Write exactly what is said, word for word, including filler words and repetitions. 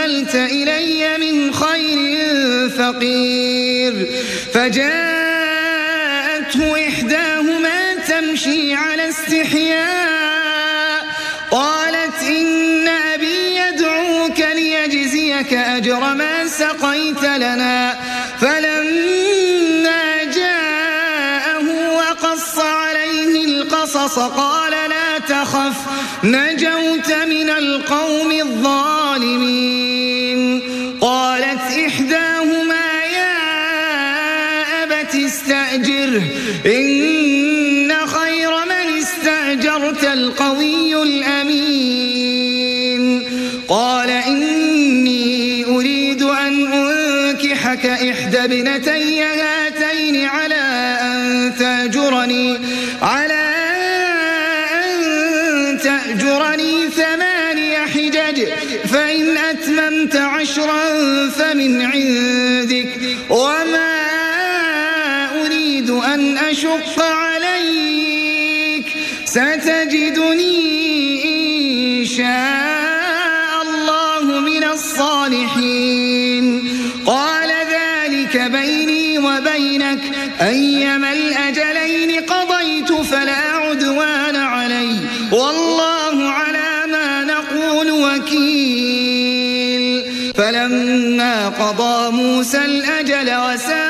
أنزلت إلي من خير فقير. فجاءته إحداهما تمشي على استحياء قالت إن أبي يدعوك ليجزيك أجر ما سقيت لنا. فلما جاءه وقص عليه القصص قال لا تخف نجوت من القوم الظالمين. قالت إحداهما يا أبت استأجره إن خير من استأجرت القوي الأمين. قال إني أريد أن أنكحك إحدى ابنتي هاتين على أن تأجرني على أن تأجرني ثماني حجج فإن أتممت عشرا فمن عندك وما أريد أن أشق عليك ستجدني إن شاء الله من الصالحين. قال ذلك بيني وبينك أيما الأجلين قضيت فلا عدوان علي والله على ما نقول وكيل. فلما قضى موسى الأجل وسار